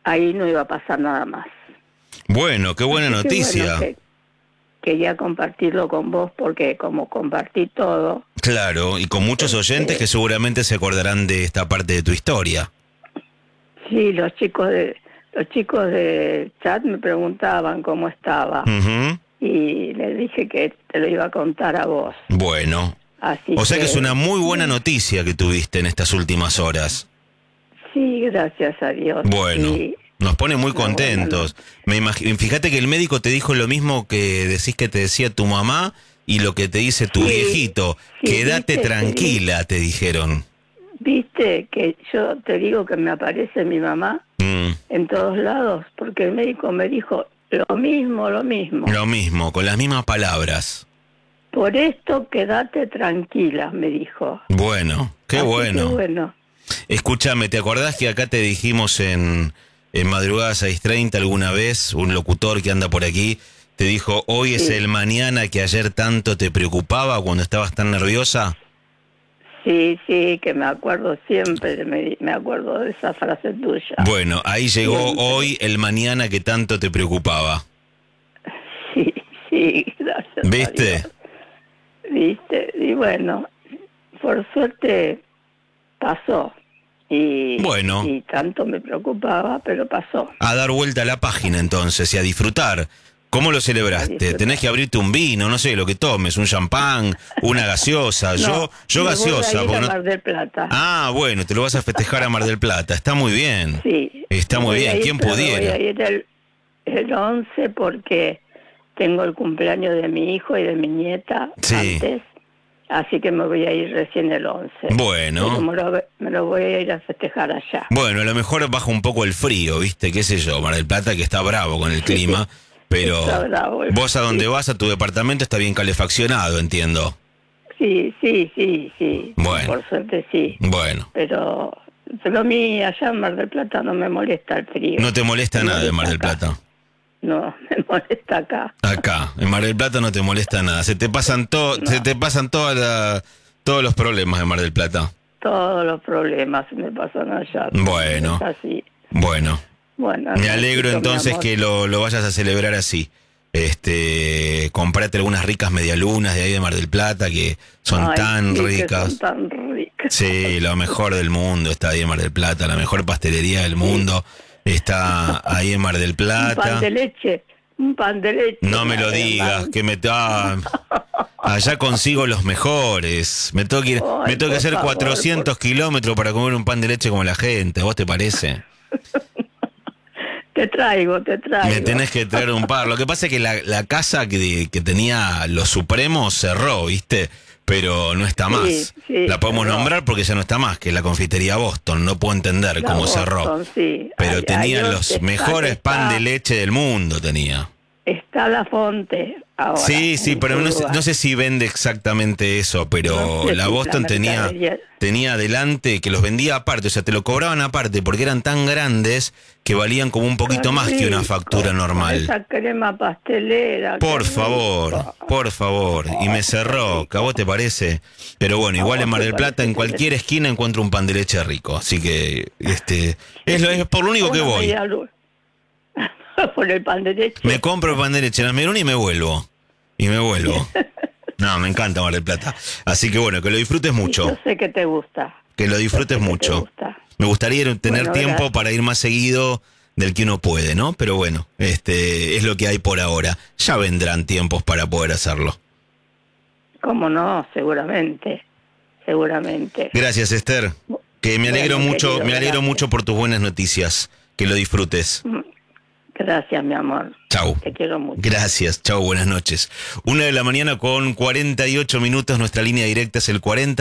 ahí no iba a pasar nada más. Bueno, qué buena Así que, noticia. bueno, quería compartirlo con vos porque como compartí todo, Claro, y con muchos oyentes que seguramente se acordarán de esta parte de tu historia. sí, los chicos de chat me preguntaban cómo estaba Ujú. y les dije que te lo iba a contar a vos. Bueno, Así o sea que es una muy buena bueno, noticia que tuviste en estas últimas horas. sí, gracias a Dios. Bueno, Sí, nos pone muy una buena contentos. noche. Me imagino, fíjate que el médico te dijo lo mismo que decís que te decía tu mamá y lo que te dice tu Sí, viejito. sí, Quédate viste, tranquila, te dijeron. viste que yo te digo que me aparece mi mamá Mm, en todos lados, porque el médico me dijo lo mismo, lo mismo. lo mismo, con las mismas palabras. Por esto quédate tranquila, me dijo. Bueno, qué Así que bueno. bueno, Escúchame, ¿te acordás que acá te dijimos en Madrugada 6:30 alguna vez, un locutor que anda por aquí, te dijo, hoy es sí, el mañana que ayer tanto te preocupaba cuando estabas tan nerviosa? sí, que me acuerdo siempre, me acuerdo de esa frase tuya, Bueno, ahí llegó siempre. hoy el mañana que tanto te preocupaba. Sí, sí, gracias a Dios. ¿Viste? Viste, y bueno, por suerte pasó. Bueno, Y tanto me preocupaba, pero pasó. a dar vuelta a la página entonces y a disfrutar. ¿Cómo lo A celebraste? Tenés disfrutar. que abrirte un vino, no sé, lo que tomes, un champán, una gaseosa. No, Yo me voy a gaseosa, ir a porque no... Mar del Plata. Ah, bueno, te lo vas a festejar a Mar del Plata. Está muy bien. Sí, Está me muy voy a bien. ir, ¿Quién pero me voy pudiera? a ir el 11 porque tengo el cumpleaños de mi hijo y de mi nieta Sí. antes, así que me voy a ir recién el 11. Pero Bueno. me lo voy a ir a festejar allá. Bueno, a lo mejor baja un poco el frío, ¿viste? ¿Qué sé yo? Mar del Plata que está bravo con el Sí, clima, está pero bravo el vos a donde frío. vas, a tu departamento está bien calefaccionado, entiendo. Sí, Bueno, por suerte sí. bueno. Pero a mí allá en Mar del Plata no me molesta el frío, No te me molesta nada en Mar molesta del acá. Plata. No, me molesta acá. Acá, en Mar del Plata no te molesta nada. Se No, te pasan todos los problemas en Mar del Plata. todos los problemas me pasan allá también, es Bueno, así. bueno. Bueno, Me alegro Hernandito, mi entonces amor. que lo vayas a celebrar así. Comprate algunas ricas medialunas de ahí de Mar del Plata que son Ay, tan sí, que son ricas. tan ricas. Sí, lo mejor del mundo está ahí en Mar del Plata, la mejor pastelería del Sí. mundo está ahí en Mar del Plata. Un pan de leche, No me lo digas, que allá consigo los mejores. Ay, Me tengo que por hacer favor, 400 kilómetros para comer un pan de leche como la gente. ¿A vos te parece? te traigo, te Me traigo. tenés que traer un par. Lo que pasa es que la casa que tenía los Supremos cerró, ¿viste? Pero no está más. Sí, La podemos cerró. nombrar porque ya no está más, que es la confitería Boston. No puedo entender La cómo cerró. Boston, sí. Pero Hay tenía otro, los mejores pan de leche del mundo, tenía. está La Fonte ahora Sí, sí, en pero su no lugar. sé si vende exactamente eso, No pero sé la si la Boston mercadería. tenía adelante que los vendía aparte, o sea, te lo cobraban aparte porque eran tan grandes que valían como un Qué poquito más que una factura rico, con normal. esa crema pastelera, qué rico. Por favor, y me Ay, qué cerró, ¿que a rico. vos te parece? Pero bueno, A igual en vos Mar te del Plata, parece en que le... cualquier esquina encuentro un pan de leche rico, así que es por lo único que Una voy. media luna. Por el pan de Me leche. compro el pan de leche en Almerón y me vuelvo. Y me vuelvo. No, me encanta Mar del Plata. Así que bueno, que lo disfrutes Y yo mucho. sé que te gusta. Que lo Yo disfrutes sé que te mucho. gusta. Me gustaría tener Bueno, tiempo para ir más seguido del que uno puede, ¿no? Pero bueno, es lo que hay por ahora. Ya vendrán tiempos para poder hacerlo. cómo no, seguramente. Seguramente. Gracias, Esther. Que Bueno, me querido, alegro gracias. mucho por tus buenas noticias. Que lo disfrutes. Gracias, mi amor. Chau. Te quiero mucho. Gracias, chau, buenas noches. 1 de la mañana con 48 minutos, nuestra línea directa es el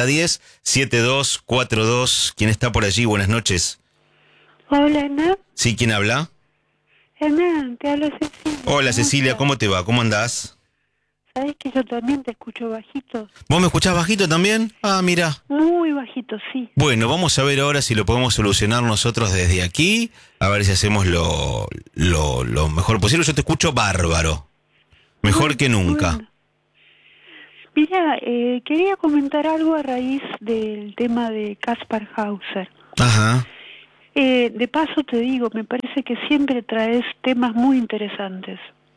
4010-7242. ¿Quién está por allí? Buenas noches. Hola, Hernán. ¿Sí, quién habla? Hernán, te habla Cecilia. Hola, ¿Cómo Cecilia, estás? ¿cómo te va? ¿Cómo andás? ¿Sabes que yo también te escucho bajito? ¿Vos me escuchás bajito también? Ah, mira. Muy bajito, sí. Bueno, vamos a ver ahora si lo podemos solucionar nosotros desde aquí, a ver si hacemos lo mejor posible. Yo te escucho bárbaro, mejor que nunca. Bueno. Mira, quería comentar algo a raíz del tema de Kaspar Hauser. Ajá. De paso te digo, me parece parece que siempre traes temas muy interesantes.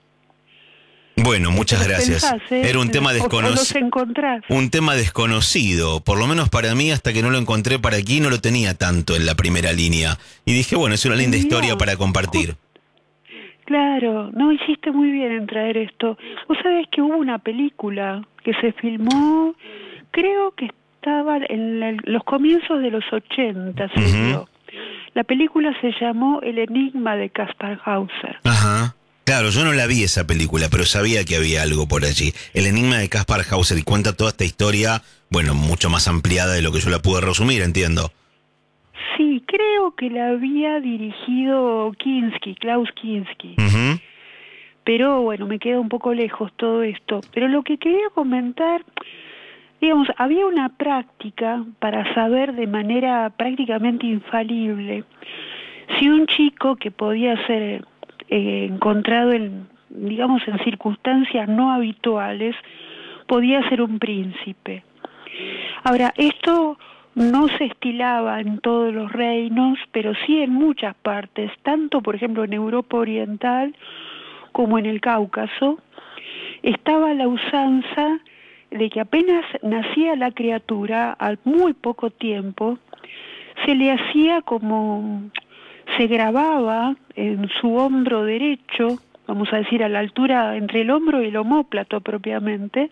Bueno, muchas gracias. Pensás, Era un tema o los desconocido. encontrás. Un tema desconocido, por lo menos para mí, hasta que no lo encontré para aquí, no lo tenía tanto en la primera línea. Y dije, bueno, es una linda Mirá, historia para compartir. Claro, no, hiciste muy bien en traer esto. Vos sabés que hubo una película que se filmó, creo que estaba en los comienzos de los 80, se vio. La película se llamó El enigma de Kaspar Hauser. Ajá. Claro, yo no la vi esa película, pero sabía que había algo por allí. El enigma de Kaspar Hauser, y cuenta toda esta historia, bueno, mucho más ampliada de lo que yo la pude resumir, entiendo. Sí, creo que la había dirigido Kinski, Klaus Kinski. Ujú. Pero bueno, me queda un poco lejos todo esto. Pero lo que quería comentar, digamos, había una práctica para saber de manera prácticamente infalible si un chico que podía ser encontrado en, digamos, en circunstancias no habituales, podía ser un príncipe. Ahora, esto no se estilaba en todos los reinos, pero sí en muchas partes, tanto por ejemplo en Europa Oriental como en el Cáucaso, estaba la usanza de que apenas nacía la criatura, al muy poco tiempo, se le hacía como, se grababa en su hombro derecho, vamos a decir a la altura entre el hombro y el omóplato propiamente,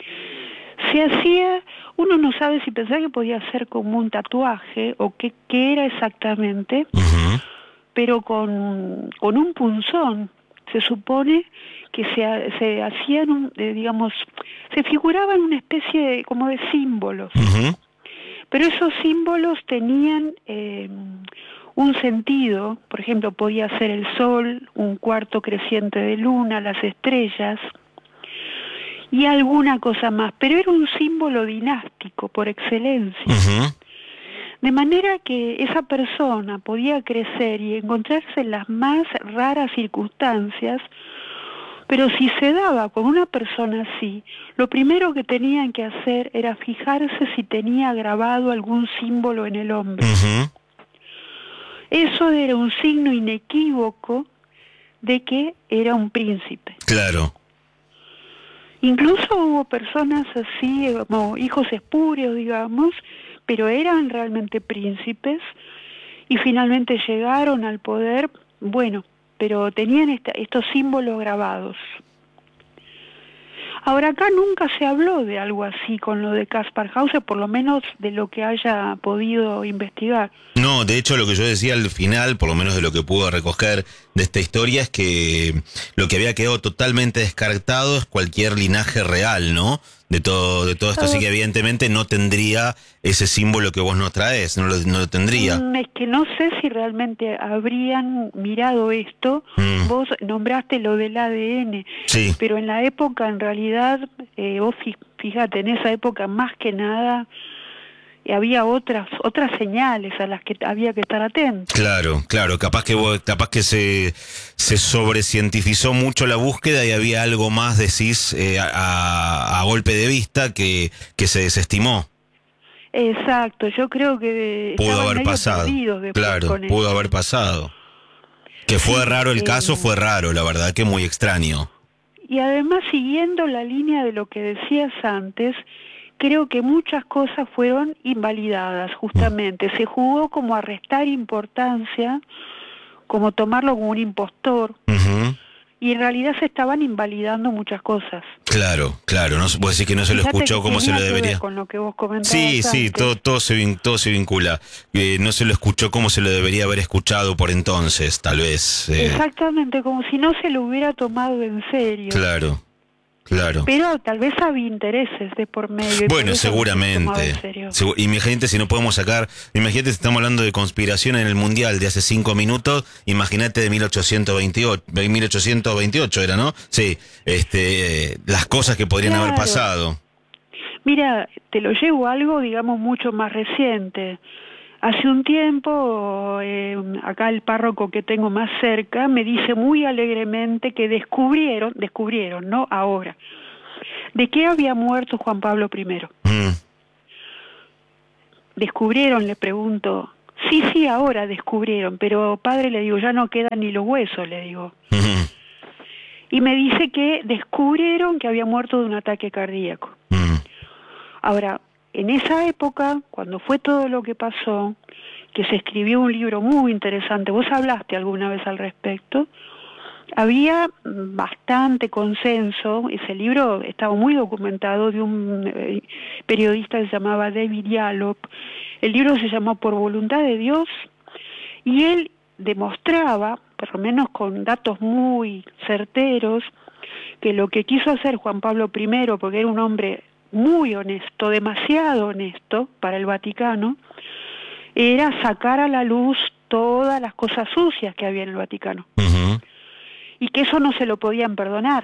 se hacía, uno no sabe si pensaba que podía ser como un tatuaje o qué era exactamente, pero con un punzón. Se supone que se hacían, digamos, se figuraban una especie de, como de símbolos. Pero esos símbolos tenían un sentido, por ejemplo, podía ser el sol, un cuarto creciente de luna, las estrellas, y alguna cosa más, pero era un símbolo dinástico por excelencia. De manera que esa persona podía crecer y encontrarse en las más raras circunstancias, pero si se daba con una persona así, lo primero que tenían que hacer era fijarse si tenía grabado algún símbolo en el hombro. Eso era un signo inequívoco de que era un príncipe. Claro. Incluso hubo personas así, como hijos espurios, digamos, pero eran realmente príncipes y finalmente llegaron al poder, bueno, pero tenían estos símbolos grabados. Ahora, acá nunca se habló de algo así con lo de Kaspar Hauser, por lo menos de lo que haya podido investigar. No, de hecho lo que yo decía al final, por lo menos de lo que pude recoger de esta historia, es que lo que había quedado totalmente descartado es cualquier linaje real, ¿no? De todo esto, así que evidentemente no tendría ese símbolo que vos nos traes, no lo tendría. Es que no sé si realmente habrían mirado esto. Vos nombraste lo del ADN, sí, pero en la época, en realidad, vos fíjate, en esa época más que nada había otras señales a las que había que estar atentos. Claro, capaz que se sobrescientificó mucho la búsqueda y había algo más, decís, a golpe de vista que se desestimó. Exacto, yo creo que pudo haber pasado, claro, pudo haber pasado. Que fue raro el caso, fue raro, la verdad que muy extraño. Y además, siguiendo la línea de lo que decías antes, creo que muchas cosas fueron invalidadas, justamente. Se jugó como a restar importancia, como tomarlo como un impostor, y en realidad se estaban invalidando muchas cosas. Claro, no vos decís que no se lo escuchó como se lo debería. Con lo que vos comentabas sí, antes. todo se vincula. No se lo escuchó como se lo debería haber escuchado por entonces, tal vez. Exactamente, como si no se lo hubiera tomado en serio. Claro. Pero tal vez había intereses de por medio. Bueno, seguramente. Imagínate si no podemos imagínate si estamos hablando de conspiración en el Mundial de hace 5 minutos, imagínate de 1828 era, ¿no? Sí, las cosas que podrían haber pasado. Mira, te lo llevo a algo, digamos, mucho más reciente. Hace un tiempo, acá el párroco que tengo más cerca me dice muy alegremente que descubrieron, ¿no? Ahora, de qué había muerto Juan Pablo I. Descubrieron, le pregunto, Sí, ahora descubrieron, pero padre, le digo, ya no quedan ni los huesos, le digo. Ujú. Y me dice que descubrieron que había muerto de un ataque cardíaco. Ahora, en esa época, cuando fue todo lo que pasó, que se escribió un libro muy interesante, vos hablaste alguna vez al respecto, había bastante consenso, ese libro estaba muy documentado, de un periodista que se llamaba David Yallop. El libro se llamó Por voluntad de Dios, y él demostraba, por lo menos con datos muy certeros, que lo que quiso hacer Juan Pablo I, porque era un hombre muy honesto, demasiado honesto para el Vaticano, era sacar a la luz todas las cosas sucias que había en el Vaticano. Ujú. Y que eso no se lo podían perdonar.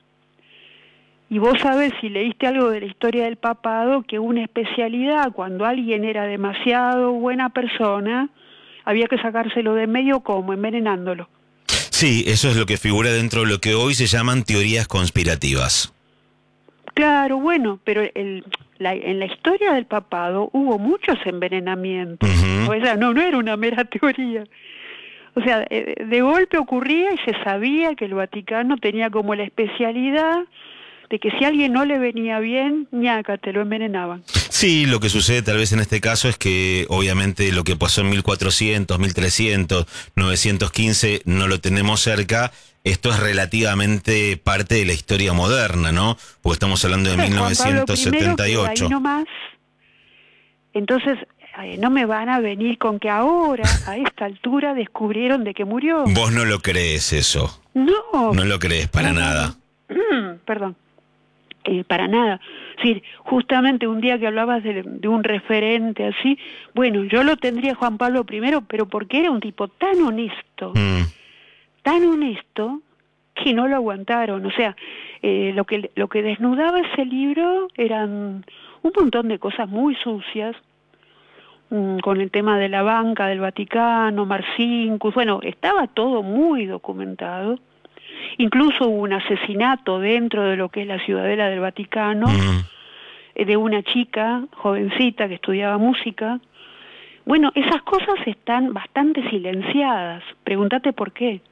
Y vos sabés, si leíste algo de la historia del papado, que una especialidad, cuando alguien era demasiado buena persona, había que sacárselo de medio, como envenenándolo. Sí, eso es lo que figura dentro de lo que hoy se llaman teorías conspirativas. Claro, bueno, pero en la historia del papado hubo muchos envenenamientos. Ujú. O sea, no era una mera teoría. O sea, de golpe ocurría y se sabía que el Vaticano tenía como la especialidad de que si a alguien no le venía bien, ñaca, te lo envenenaban. Sí, lo que sucede tal vez en este caso es que obviamente lo que pasó en 1400, 1300, 915 no lo tenemos cerca. Esto es relativamente parte de la historia moderna, ¿no? Porque estamos hablando de Juan Pablo I, que 1978. ahí nomás. Entonces, no me van a venir con que ahora, a esta altura, descubrieron de que murió. Vos no lo crees eso. No. No lo crees para nada. Perdón. Para nada. Es decir, justamente un día que hablabas de un referente así, bueno, yo lo tendría Juan Pablo I, pero porque era un tipo tan honesto, que no lo aguantaron. O sea, lo que desnudaba ese libro eran un montón de cosas muy sucias, con el tema de la banca del Vaticano, Marcinkus, bueno, estaba todo muy documentado. Incluso hubo un asesinato dentro de lo que es la Ciudadela del Vaticano, de una chica jovencita que estudiaba música. Bueno, esas cosas están bastante silenciadas. Pregúntate por qué.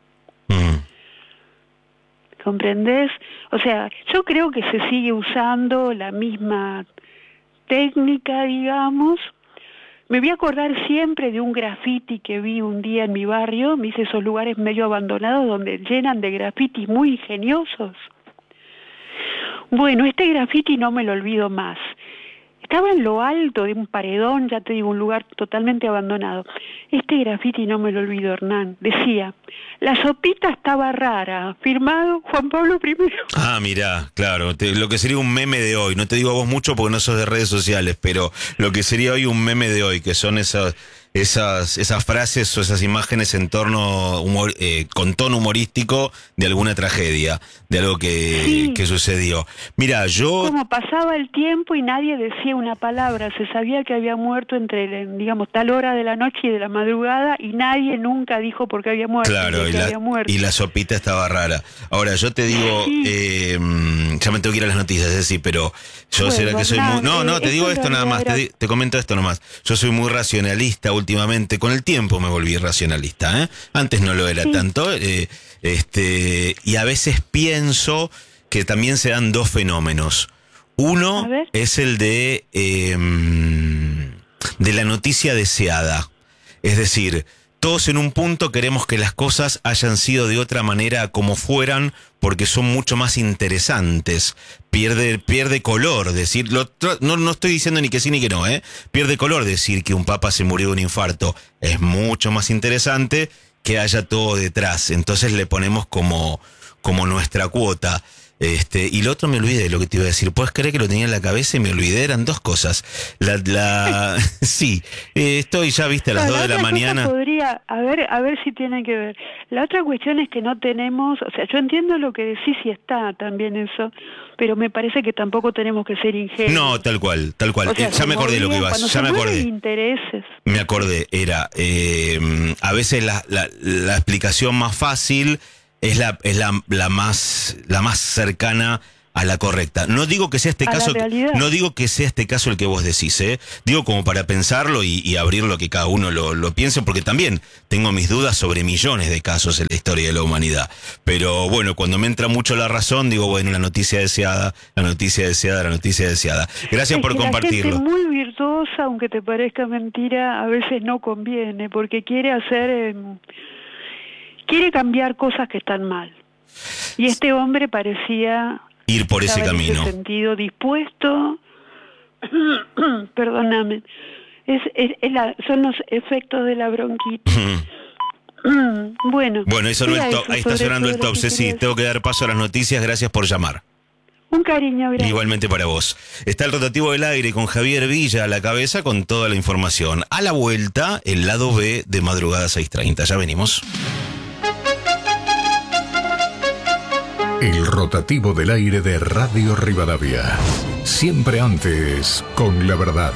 ¿Comprendés? O sea, yo creo que se sigue usando la misma técnica, digamos. Me voy a acordar siempre de un graffiti que vi un día en mi barrio, me hice esos lugares medio abandonados donde llenan de grafitis muy ingeniosos. Bueno, este graffiti no me lo olvido más. Estaba en lo alto de un paredón, ya te digo, un lugar totalmente abandonado. Este graffiti no me lo olvido, Hernán. Decía, la sopita estaba rara, firmado Juan Pablo I. Ah, mirá, claro, lo que sería un meme de hoy, no te digo a vos mucho porque no sos de redes sociales, pero lo que sería hoy un meme de hoy, que son esas frases o esas imágenes en torno, con tono humorístico de alguna tragedia, de algo que sucedió. Mira, Como pasaba el tiempo y nadie decía una palabra, se sabía que había muerto entre, digamos, tal hora de la noche y de la madrugada, y nadie nunca dijo por qué había muerto. Claro, y la sopita estaba rara. Ahora, yo te digo, ya me tengo que ir a las noticias, sí, pero yo será que soy muy... No, te digo esto nada más, te comento esto nomás. Yo soy muy racionalista últimamente, con el tiempo me volví racionalista, ¿eh? Antes no lo era tanto, y a veces pienso que también se dan dos fenómenos. Uno es el de la noticia deseada. Es decir, todos en un punto queremos que las cosas hayan sido de otra manera como fueran, porque son mucho más interesantes. Pierde color decir, no estoy diciendo ni que sí ni que no, pierde color decir que un papa se murió de un infarto. Es mucho más interesante que haya todo detrás. Entonces le ponemos como nuestra cuota. Y lo otro me olvidé de lo que te iba a decir. ¿Puedes creer que lo tenía en la cabeza y me olvidé? Eran dos cosas. Sí, estoy ya, viste, a las 2 de la mañana. Podría, a ver si tiene que ver. La otra cuestión es que no tenemos, o sea, yo entiendo lo que decís y está también eso, pero me parece que tampoco tenemos que ser ingenuos. No, tal cual. O sea, Ya me acordé de lo que ibas, ya me acordé. Intereses. Me acordé, era, a veces la explicación más fácil es la más cercana a la correcta. No digo que sea este caso, no digo que sea este caso el que vos decís, digo como para pensarlo y abrirlo a que cada uno lo piense, porque también tengo mis dudas sobre millones de casos en la historia de la humanidad. Pero bueno, cuando me entra mucho la razón, digo, bueno, la noticia deseada, la noticia deseada, la noticia deseada. Gracias por compartirlo. La gente muy virtuosa, aunque te parezca mentira, a veces no conviene, porque quiere cambiar cosas que están mal. Y este hombre parecía ir por ese camino. En ese sentido, dispuesto. Perdóname. Son los efectos de la bronquitis. Bueno, eso no es top. Ahí está sonando el top. Sí, tengo que dar paso a las noticias. Gracias por llamar. Un cariño grande. Igualmente para vos. Está el rotativo del aire con Javier Villa a la cabeza con toda la información. A la vuelta, el lado B de Madrugada 6:30. Ya venimos. El rotativo del aire de Radio Rivadavia. Siempre antes, con la verdad.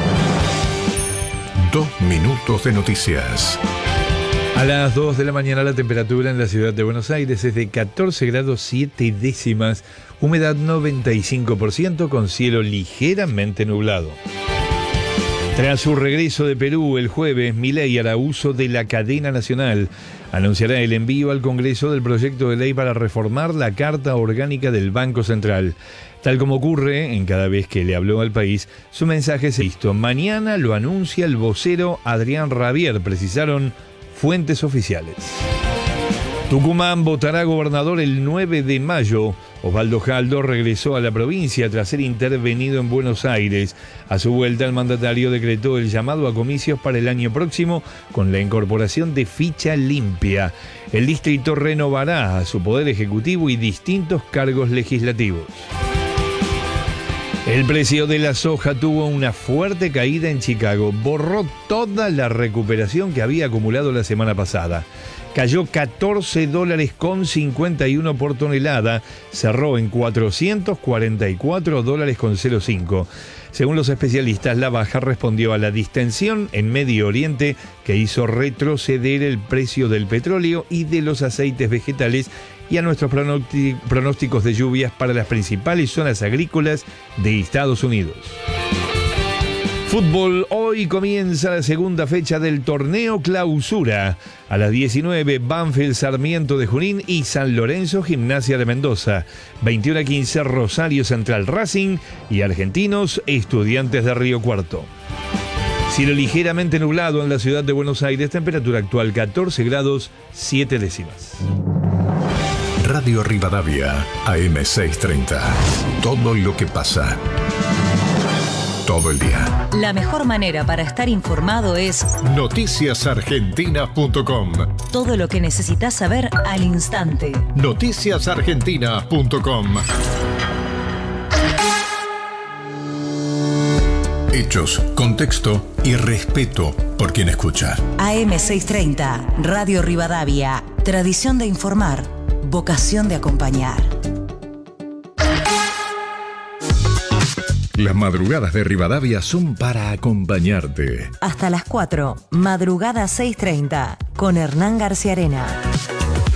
2 minutos de noticias. A las 2 de la mañana la temperatura en la ciudad de Buenos Aires es de 14 grados 7 décimas, humedad 95% con cielo ligeramente nublado. Tras su regreso de Perú el jueves, Milei hará uso de la cadena nacional. Anunciará el envío al Congreso del proyecto de ley para reformar la Carta Orgánica del Banco Central. Tal como ocurre en cada vez que le habló al país, su mensaje es listo. Mañana lo anuncia el vocero Adrián Rabier, precisaron fuentes oficiales. Tucumán votará gobernador el 9 de mayo. Osvaldo Jaldo regresó a la provincia tras ser intervenido en Buenos Aires. A su vuelta, el mandatario decretó el llamado a comicios para el año próximo con la incorporación de ficha limpia. El distrito renovará a su poder ejecutivo y distintos cargos legislativos. El precio de la soja tuvo una fuerte caída en Chicago. Borró toda la recuperación que había acumulado la semana pasada. Cayó $14.51 por tonelada, cerró en $444.05. Según los especialistas, la baja respondió a la distensión en Medio Oriente que hizo retroceder el precio del petróleo y de los aceites vegetales y a nuestros pronósticos de lluvias para las principales zonas agrícolas de Estados Unidos. Fútbol, hoy comienza la segunda fecha del torneo Clausura. A las 19, Banfield Sarmiento de Junín y San Lorenzo Gimnasia de Mendoza. 21:15, Rosario Central Racing y Argentinos Estudiantes de Río Cuarto. Cielo ligeramente nublado en la ciudad de Buenos Aires, temperatura actual 14 grados 7 décimas. Radio Rivadavia, AM630. Todo lo que pasa. Todo el día. La mejor manera para estar informado es noticiasargentina.com. Todo lo que necesitas saber al instante. Noticiasargentina.com. Hechos, contexto y respeto por quien escucha. AM630, Radio Rivadavia. Tradición de informar, vocación de acompañar. Las madrugadas de Rivadavia son para acompañarte. Hasta las 4, Madrugada 6:30, con Hernán García Arena.